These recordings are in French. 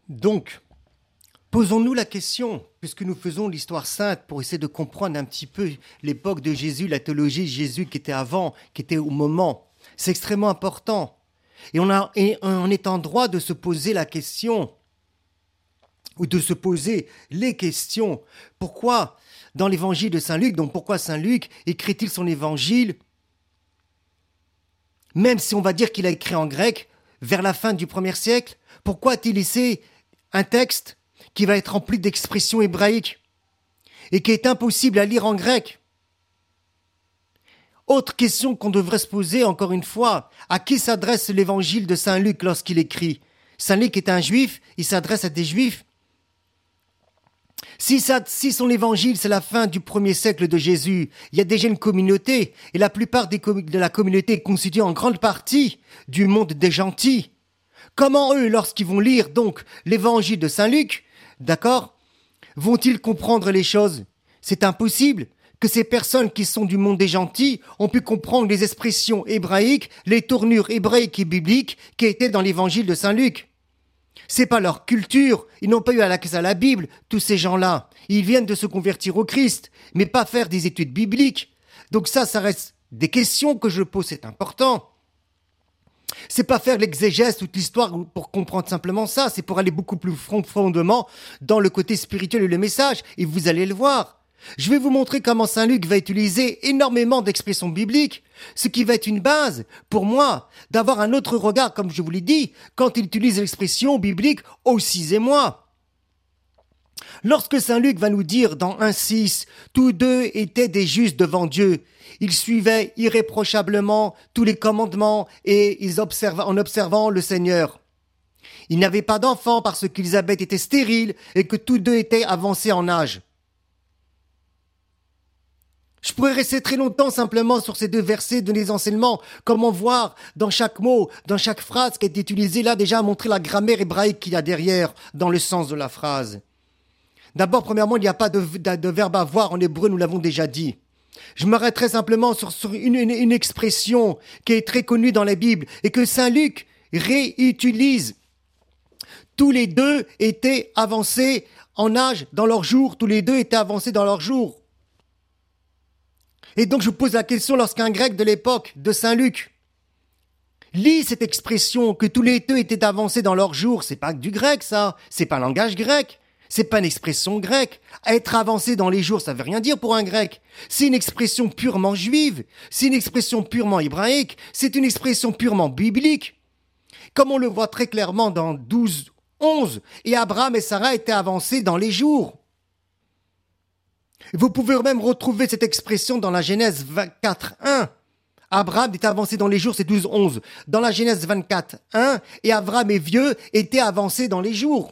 Donc, posons-nous la question, puisque nous faisons l'histoire sainte pour essayer de comprendre un petit peu l'époque de Jésus, la théologie de Jésus qui était avant, qui était au moment. C'est extrêmement important. Et on est en droit de se poser la question, ou de se poser les questions. Pourquoi, dans l'évangile de Saint Luc, donc pourquoi Saint Luc écrit-il son évangile, même si on va dire qu'il a écrit en grec, vers la fin du 1er siècle, pourquoi a-t-il laissé un texte qui va être rempli d'expressions hébraïques et qui est impossible à lire en grec? Autre question qu'on devrait se poser encore une fois, à qui s'adresse l'évangile de Saint Luc lorsqu'il écrit? Saint Luc est un juif, il s'adresse à des juifs. Si son évangile, c'est la fin du 1er siècle de Jésus, il y a déjà une communauté, et la plupart de la communauté est constituée en grande partie du monde des gentils. Comment eux, lorsqu'ils vont lire donc l'évangile de Saint Luc, d'accord, vont-ils comprendre les choses? C'est impossible que ces personnes qui sont du monde des gentils ont pu comprendre les expressions hébraïques, les tournures hébraïques et bibliques qui étaient dans l'évangile de Saint Luc. C'est pas leur culture, ils n'ont pas eu accès à la Bible, tous ces gens-là. Ils viennent de se convertir au Christ, mais pas faire des études bibliques. Donc ça reste des questions que je pose, c'est important. C'est pas faire l'exégèse, toute l'histoire pour comprendre simplement ça, c'est pour aller beaucoup plus profondément dans le côté spirituel et le message, et vous allez le voir. Je vais vous montrer comment Saint Luc va utiliser énormément d'expressions bibliques, ce qui va être une base, pour moi, d'avoir un autre regard, comme je vous l'ai dit, quand il utilise l'expression biblique « aussi et moi ». Lorsque Saint Luc va nous dire dans 1,6 « Tous deux étaient des justes devant Dieu », ils suivaient irréprochablement tous les commandements et en observant le Seigneur. Ils n'avaient pas d'enfants parce qu'Élisabeth était stérile et que tous deux étaient avancés en âge. Je pourrais rester très longtemps simplement sur ces deux versets, donner des enseignements, comment voir dans chaque mot, dans chaque phrase qui est utilisée là, déjà montrer la grammaire hébraïque qu'il y a derrière, dans le sens de la phrase. D'abord, premièrement, il n'y a pas de verbe avoir en hébreu, nous l'avons déjà dit. Je m'arrêterai simplement sur une expression qui est très connue dans la Bible et que Saint Luc réutilise. Tous les deux étaient avancés en âge dans leur jour, tous les deux étaient avancés dans leur jour. Et donc je pose la question lorsqu'un grec de l'époque de Saint Luc lit cette expression que tous les deux étaient avancés dans leur jour, c'est pas du grec ça, c'est pas un langage grec, c'est pas une expression grecque. Être avancé dans les jours, ça veut rien dire pour un grec. C'est une expression purement juive, c'est une expression purement hébraïque, c'est une expression purement biblique. Comme on le voit très clairement dans 12:11, et Abraham et Sarah étaient avancés dans les jours. Vous pouvez même retrouver cette expression dans la Genèse 24:1. Abraham est avancé dans les jours, c'est 12:11. Dans la Genèse 24:1, et Abraham est vieux, était avancé dans les jours.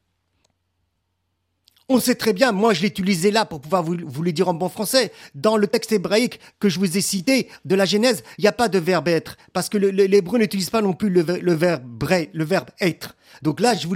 On sait très bien, moi je l'ai utilisé là pour pouvoir vous le dire en bon français. Dans le texte hébraïque que je vous ai cité de la Genèse, il n'y a pas de verbe être, parce que l'hébreu n'utilise pas non plus le verbe être. Donc là, je vous